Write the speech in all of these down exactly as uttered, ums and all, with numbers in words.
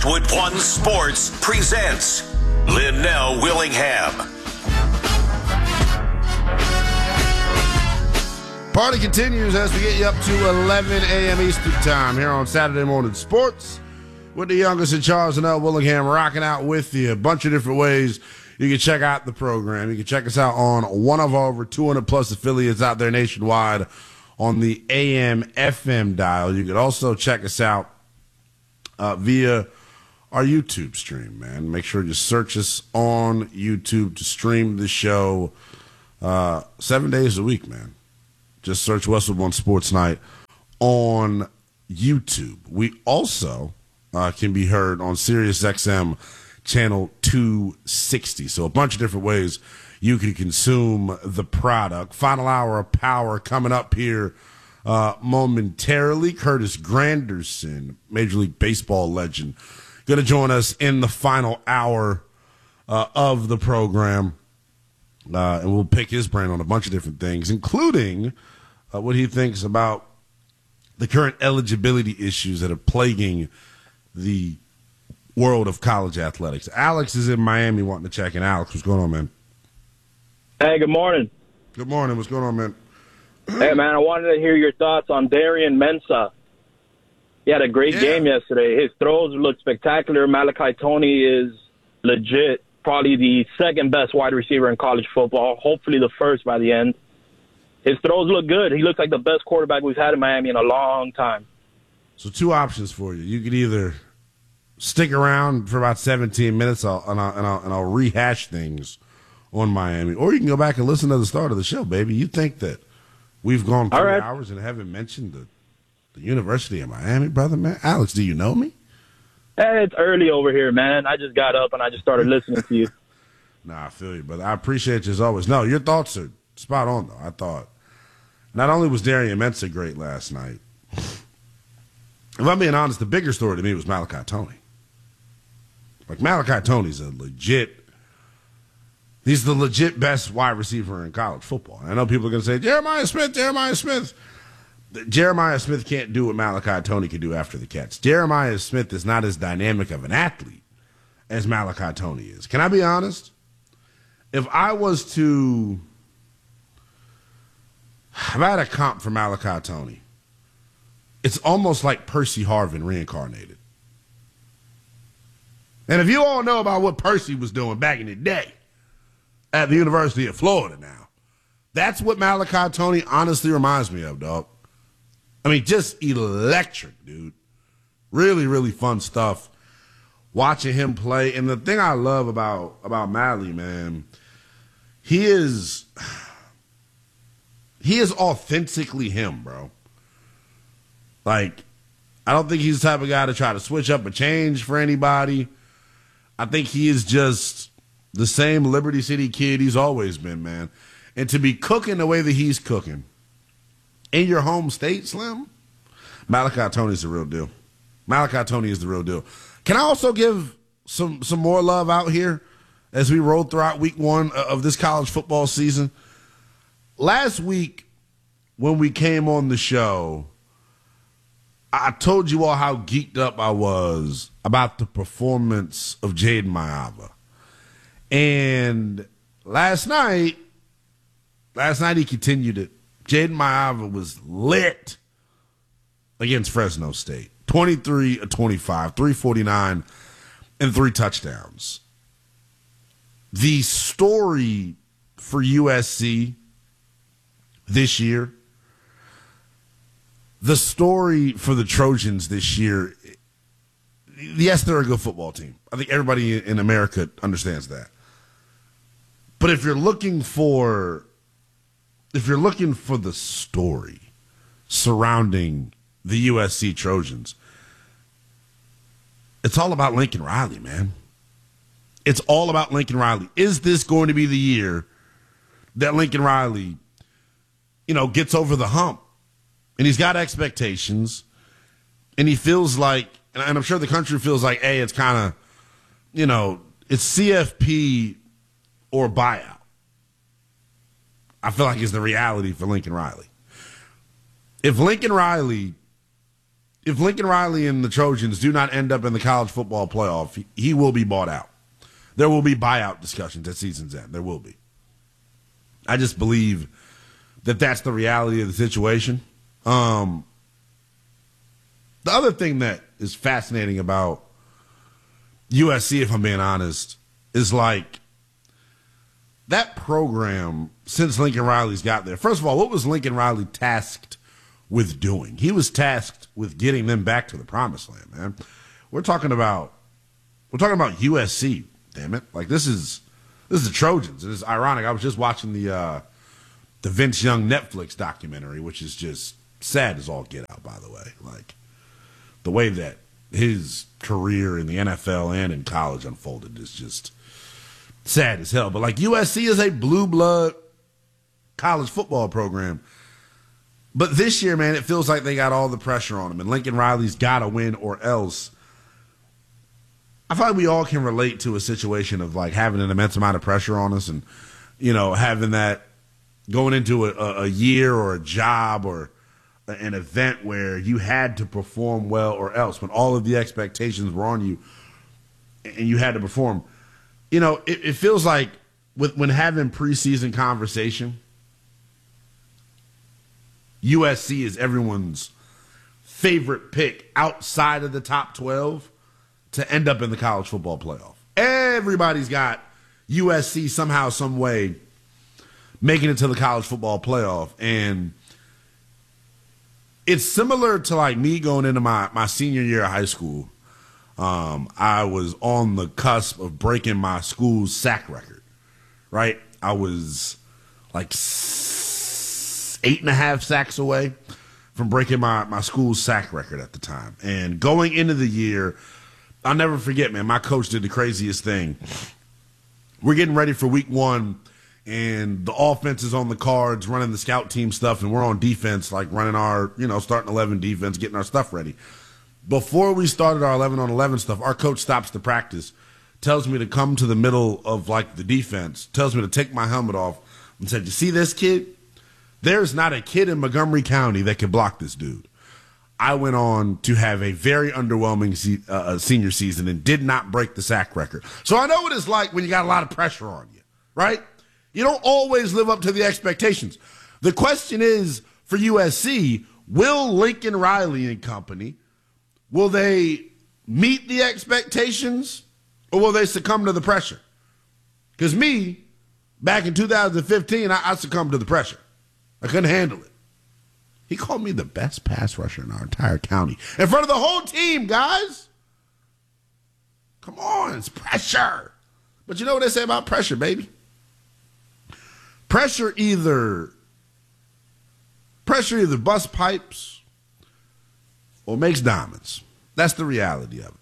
Westwood One Sports presents Linnell Willingham. Party continues as we get you up to eleven a.m. Eastern Time here on Saturday Morning Sports with the youngest in Charles and L. Willingham rocking out with you. A bunch of different ways you can check out the program. You can check us out on one of our over two hundred plus affiliates out there nationwide on the A M F M dial. You can also check us out uh, via our YouTube stream, man. Make sure you search us on YouTube to stream the show uh, seven days a week, man. Just search Westwood One Sports Night on YouTube. We also uh, can be heard on Sirius X M channel two sixty. So a bunch of different ways you can consume the product. Final hour of power coming up here uh, momentarily. Curtis Granderson, Major League Baseball legend, going to join us in the final hour uh, of the program. Uh, and we'll pick his brain on a bunch of different things, including uh, what he thinks about the current eligibility issues that are plaguing the world of college athletics. Alex is in Miami wanting to check in. Alex, what's going on, man? Hey, good morning. Good morning. What's going on, man? Hey, man, I wanted to hear your thoughts on Darian Mensah. He had a great Yeah. game yesterday. His throws look spectacular. Malachi Tony is legit, probably the second best wide receiver in college football, hopefully the first by the end. His throws look good. He looks like the best quarterback we've had in Miami in a long time. So two options for you. You could either stick around for about seventeen minutes I'll, and, I'll, and, I'll, and I'll rehash things on Miami, or you can go back and listen to the start of the show, baby. You think that we've gone three right. hours and haven't mentioned the, the University of Miami, brother, man? Alex, do you know me? Hey, it's early over here, man. I just got up and I just started listening to you. Nah, I feel you, brother. I appreciate you as always. No, your thoughts are spot on, though. I thought not only was Darian Mensah great last night, if I'm being honest, the bigger story to me was Malachi Tony. Like, Malachi Tony's a legit, he's the legit best wide receiver in college football. I know people are going to say, Jeremiah Smith, Jeremiah Smith. Jeremiah Smith can't do what Malachi Tony can do after the catch. Jeremiah Smith is not as dynamic of an athlete as Malachi Tony is. Can I be honest? If I was to, if I had a comp for Malachi Tony, it's almost like Percy Harvin reincarnated. And if you all know about what Percy was doing back in the day at the University of Florida now, that's what Malachi Tony honestly reminds me of, dog. I mean, just electric, dude. Really, really fun stuff watching him play. And the thing I love about, about Mally, man, he is he is authentically him, bro. Like, I don't think he's the type of guy to try to switch up or change for anybody. I think he is just the same Liberty City kid he's always been, man. And to be cooking the way that he's cooking in your home state, Slim, Malachi Tony's the real deal. Malachi Tony is the real deal. Can I also give some some more love out here as we roll throughout week one of this college football season? Last week, when we came on the show, I told you all how geeked up I was about the performance of Jaden Maiava. And last night, last night he continued it. Jaden Maiava was lit against Fresno State. twenty-three of twenty-five, three forty-nine, and three touchdowns. The story for U S C this year, the story for the Trojans this year, yes, they're a good football team. I think everybody in America understands that. But if you're looking for if you're looking for the story surrounding the U S C Trojans, it's all about Lincoln Riley, man. It's all about Lincoln Riley. Is this going to be the year that Lincoln Riley, you know, gets over the hump? And he's got expectations, and he feels like, and I'm sure the country feels like, hey, it's kind of, you know, it's C F P or buyout. I feel like it's the reality for Lincoln Riley. If Lincoln Riley if Lincoln Riley and the Trojans do not end up in the college football playoff, he, he will be bought out. There will be buyout discussions at season's end. There will be. I just believe that that's the reality of the situation. Um, the other thing that is fascinating about U S C, if I'm being honest, is like that program since Lincoln Riley's got there. First of all, what was Lincoln Riley tasked with doing? He was tasked with getting them back to the promised land, man. We're talking about we're talking about U S C, damn it. Like this is this is the Trojans. It is ironic. I was just watching the uh, the Vince Young Netflix documentary, which is just sad as all get out, by the way. Like the way that his career in the N F L and in college unfolded is just sad as hell. But like U S C is a blue blood college football program. But this year, man, it feels like they got all the pressure on them. And Lincoln Riley's got to win or else. I feel like we all can relate to a situation of like having an immense amount of pressure on us and, you know, having that going into a, a year or a job or an event where you had to perform well or else, when all of the expectations were on you and you had to perform. You know, it, it feels like with when having preseason conversation, U S C is everyone's favorite pick outside of the top twelve to end up in the college football playoff. Everybody's got U S C somehow, some way making it to the college football playoff. And it's similar to like me going into my, my senior year of high school. Um, I was on the cusp of breaking my school's sack record, right? I was like eight and a half sacks away from breaking my, my school's sack record at the time. And going into the year, I'll never forget, man, my coach did the craziest thing. We're getting ready for week one, and the offense is on the cards, running the scout team stuff, and we're on defense, like running our, you know, starting eleven defense, getting our stuff ready. Before we started our eleven on eleven stuff, our coach stops the practice, tells me to come to the middle of, like, the defense, tells me to take my helmet off, and said, you see this kid? There's not a kid in Montgomery County that can block this dude. I went on to have a very underwhelming se- uh, senior season and did not break the sack record. So I know what it's like when you got a lot of pressure on you, right? You don't always live up to the expectations. The question is, for U S C, will Lincoln Riley and company, will they meet the expectations or will they succumb to the pressure? Because me, back in two thousand fifteen, I, I succumbed to the pressure. I couldn't handle it. He called me the best pass rusher in our entire county. In front of the whole team, guys. Come on, it's pressure. But you know what they say about pressure, baby? Pressure either pressure either busts pipes or makes diamonds. That's the reality of it.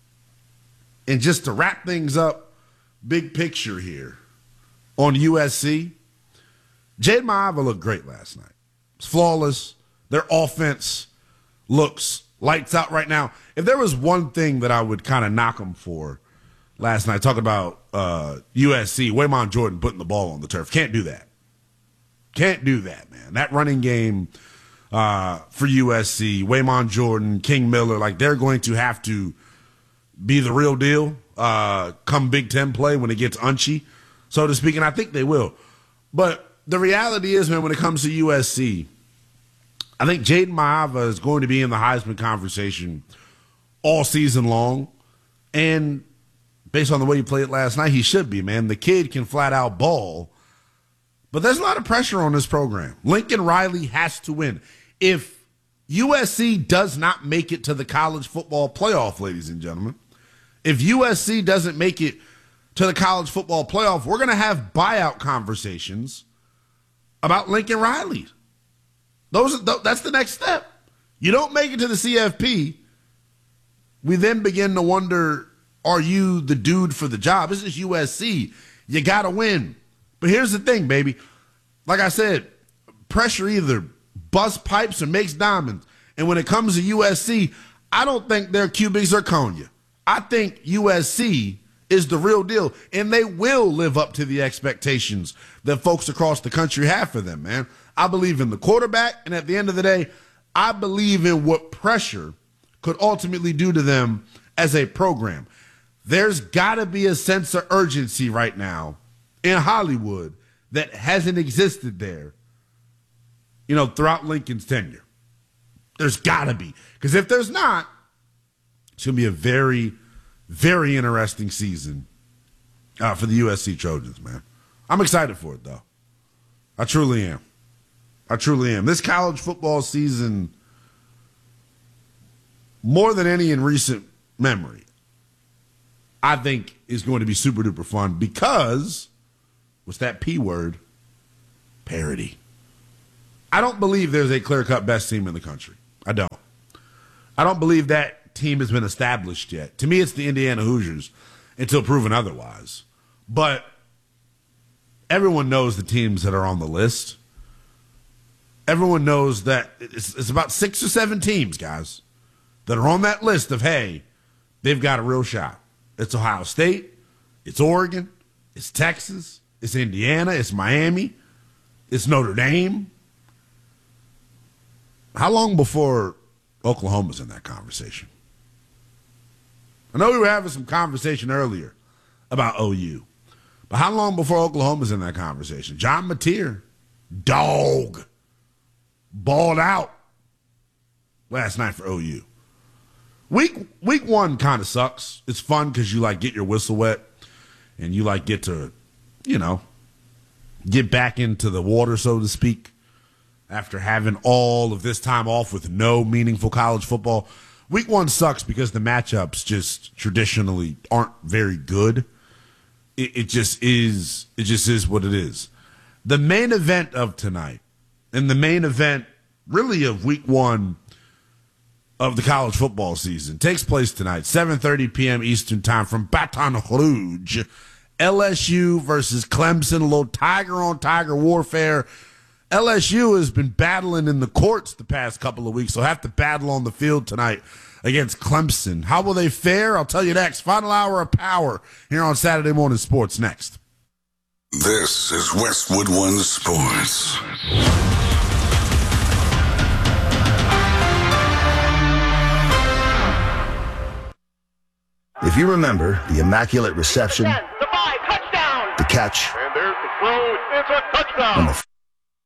And just to wrap things up, big picture here on U S C, Jade Maiava looked great last night. It's flawless. Their offense looks lights out right now. If there was one thing that I would kind of knock them for last night, talking about uh, U S C, Waymon Jordan putting the ball on the turf. Can't do that. Can't do that, man. That running game uh, for U S C, Waymon Jordan, King Miller, like they're going to have to be the real deal uh, come Big Ten play when it gets unchy, so to speak, and I think they will. But the reality is, man, when it comes to U S C, I think Jaden Maiava is going to be in the Heisman conversation all season long. And based on the way he played last night, he should be, man. The kid can flat out ball. But there's a lot of pressure on this program. Lincoln Riley has to win. If U S C does not make it to the college football playoff, ladies and gentlemen, if U S C doesn't make it to the college football playoff, we're going to have buyout conversations about Lincoln Riley. Those are, that's the next step. You don't make it to the C F P, we then begin to wonder, are you the dude for the job? This is U S C. You got to win. But here's the thing, baby. Like I said, pressure either busts pipes or makes diamonds. And when it comes to U S C, I don't think they're cubic zirconia. I think U S C is the real deal, and they will live up to the expectations that folks across the country have for them, man. I believe in the quarterback, and at the end of the day, I believe in what pressure could ultimately do to them as a program. There's got to be a sense of urgency right now in Hollywood that hasn't existed there, you know, throughout Lincoln's tenure. There's got to be. Because if there's not, it's going to be a very, very interesting season uh, for the U S C Trojans, man. I'm excited for it, though. I truly am. I truly am. This college football season, more than any in recent memory, I think is going to be super duper fun because, what's that P word? Parity. I don't believe there's a clear-cut best team in the country. I don't. I don't believe that team has been established yet. To me, it's the Indiana Hoosiers until proven otherwise. But everyone knows the teams that are on the list. Everyone knows that it's, it's about six or seven teams, guys, that are on that list of, hey, they've got a real shot. It's Ohio State, it's Oregon, it's Texas, it's Indiana, it's Miami, it's Notre Dame. How long before Oklahoma's in that conversation? I know we were having some conversation earlier about O U, but how long before Oklahoma's in that conversation? John Mateer, dog, balled out last night for O U. Week week one kind of sucks. It's fun because you like get your whistle wet and you like get to, you know, get back into the water, so to speak, after having all of this time off with no meaningful college football. Week one sucks because the matchups just traditionally aren't very good. It, it just is. It just is what it is. The main event of tonight and the main event really of week one of the college football season takes place tonight, seven thirty p.m. Eastern time from Baton Rouge. L S U versus Clemson, a little tiger-on-tiger warfare. L S U has been battling in the courts the past couple of weeks, so have to battle on the field tonight against Clemson. How will they fare? I'll tell you next. Final hour of power here on Saturday Morning Sports next. This is Westwood One Sports. If you remember the Immaculate Reception, The five, touchdown! the catch, And there's the throw. It's a touchdown! and the